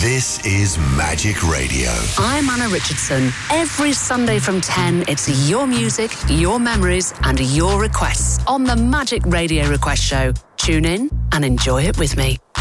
This is Magic Radio. I'm Anna Richardson. Every Sunday from 10, it's your music, your memories, and your requests on the Magic Radio Request Show. Tune in and enjoy it with me.